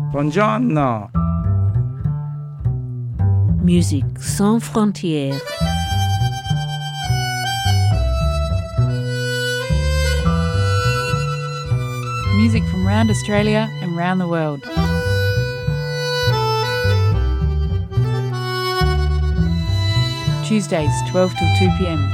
Buongiorno. Musique sans frontières. Music from around Australia and around the world. Tuesdays, 12 till 2 p.m.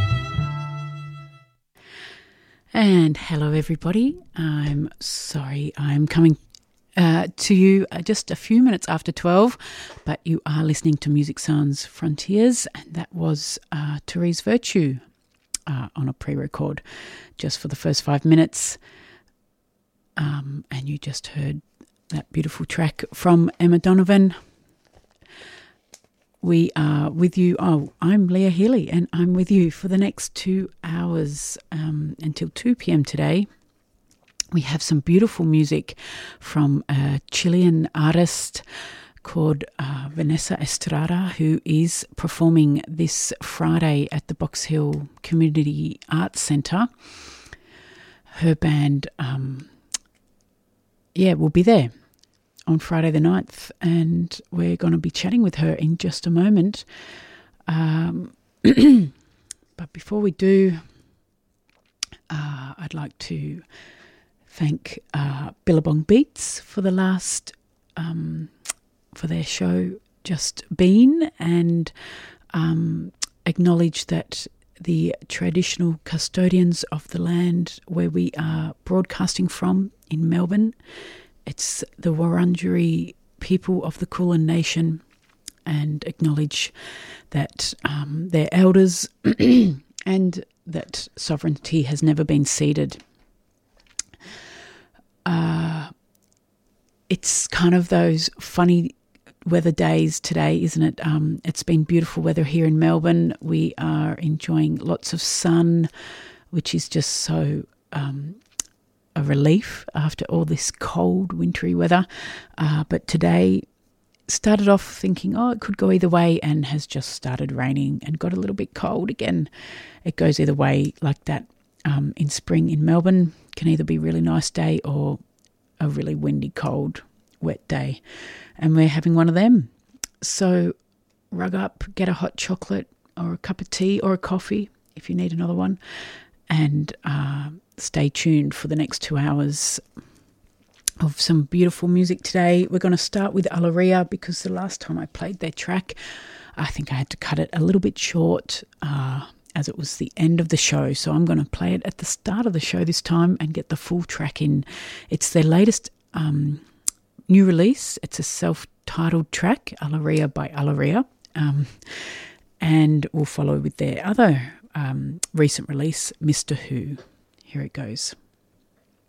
And hello everybody, I'm sorry I'm coming to you just a few minutes after 12, but you are listening to Music Sans Frontiers, and that was Therese Virtue on a pre-record just for the first 5 minutes, and you just heard that beautiful track from Emma Donovan. We are with you. I'm Leah Healy, and I'm with you for the next 2 hours until 2 p.m. today. We have some beautiful music from a Chilean artist called Vanessa Estrada, who is performing this Friday at the Box Hill Community Arts Centre. Her band, will be there on Friday the 9th, and we're going to be chatting with her in just a moment. But before we do, I'd like to thank Billabong Beats for the last, for their show Just Been, and acknowledge that the traditional custodians of the land where we are broadcasting from in Melbourne, it's the Wurundjeri people of the Kulin Nation, and acknowledge that their elders and that sovereignty has never been ceded. It's kind of those funny weather days today, isn't it? It's been beautiful weather here in Melbourne. We are enjoying lots of sun, which is just so a relief after all this cold, wintry weather. But today started off thinking, it could go either way, and has just started raining and got a little bit cold again. It goes either way like that in spring in Melbourne. Can either be a really nice day or a really windy, cold, wet day. And we're having one of them. So rug up, get a hot chocolate or a cup of tea or a coffee if you need another one, and stay tuned for the next 2 hours of some beautiful music today. We're going to start with Alaria, because the last time I played their track, I think I had to cut it a little bit short as it was the end of the show. So I'm going to play it at the start of the show this time and get the full track in. It's their latest new release. It's a self-titled track, Alaria by Alaria, and we'll follow with their other recent release, Mr. Who. Here it goes.